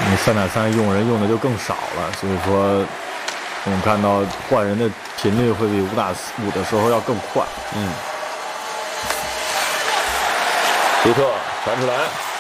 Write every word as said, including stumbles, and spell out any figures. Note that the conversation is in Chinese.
你三打三用人用的就更少了，所以说我们看到换人的频率会比五打五的时候要更快。 嗯，迪克传出来，